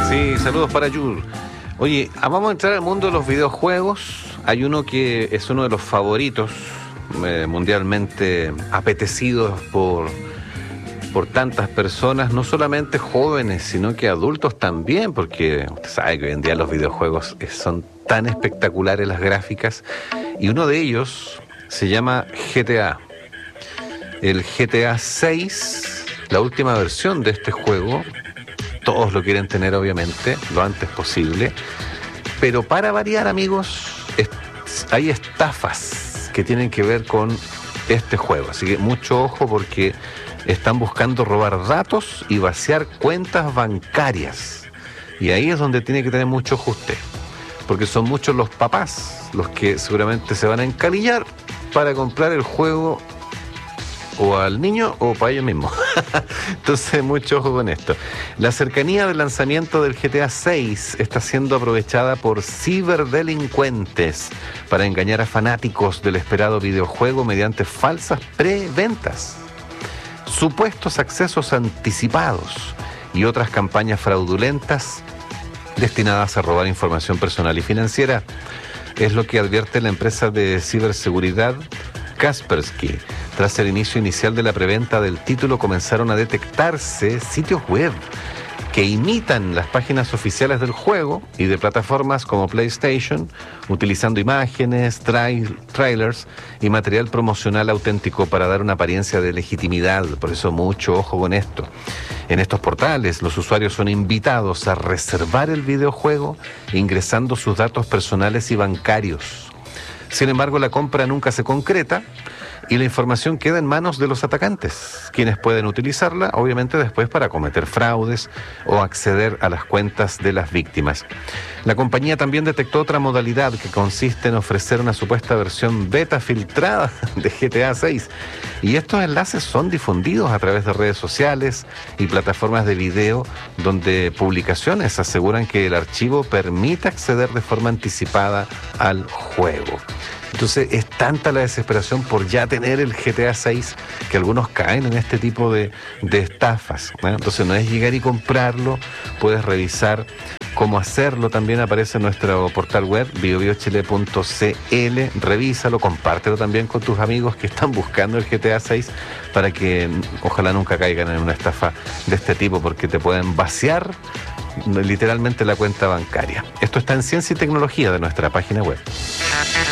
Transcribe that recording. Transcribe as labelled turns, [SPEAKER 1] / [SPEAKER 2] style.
[SPEAKER 1] Sí, saludos para Yul. Oye, vamos a entrar al mundo de los videojuegos. Hay uno que es uno de los favoritos mundialmente apetecidos por tantas personas, no solamente jóvenes, sino que adultos también, porque usted sabe que hoy en día los videojuegos son tan espectaculares las gráficas, y uno de ellos se llama GTA. El GTA 6, la última versión de este juego, todos lo quieren tener obviamente, lo antes posible, pero para variar, amigos, hay estafas que tienen que ver con este juego, así que mucho ojo porque están buscando robar datos y vaciar cuentas bancarias, y ahí es donde tiene que tener mucho ojo usted, porque son muchos los papás los que seguramente se van a encalillar para comprar el juego o al niño o para ellos mismos. Entonces, mucho ojo con esto. La cercanía del lanzamiento del GTA 6 está siendo aprovechada por ciberdelincuentes para engañar a fanáticos del esperado videojuego mediante falsas preventas, supuestos accesos anticipados y otras campañas fraudulentas destinadas a robar información personal y financiera. Es lo que advierte la empresa de ciberseguridad Kaspersky. Tras el inicio inicial de la preventa del título, comenzaron a detectarse sitios web que imitan las páginas oficiales del juego y de plataformas como PlayStation, utilizando imágenes, trailers y material promocional auténtico para dar una apariencia de legitimidad. Por eso mucho ojo con esto. En estos portales, los usuarios son invitados a reservar el videojuego ingresando sus datos personales y bancarios. Sin embargo, la compra nunca se concreta y la información queda en manos de los atacantes, quienes pueden utilizarla, obviamente, después para cometer fraudes o acceder a las cuentas de las víctimas. La compañía también detectó otra modalidad que consiste en ofrecer una supuesta versión beta filtrada de GTA 6. Y estos enlaces son difundidos a través de redes sociales y plataformas de video, donde publicaciones aseguran que el archivo permite acceder de forma anticipada al juego. Entonces es tanta la desesperación por ya tener el GTA 6 que algunos caen en este tipo de estafas, ¿no? Entonces no es llegar y comprarlo, puedes revisar cómo hacerlo. También aparece en nuestro portal web biobiochile.cl. Revísalo, compártelo también con tus amigos que están buscando el GTA 6 para que ojalá nunca caigan en una estafa de este tipo, porque te pueden vaciar literalmente la cuenta bancaria. Esto está en Ciencia y Tecnología de nuestra página web.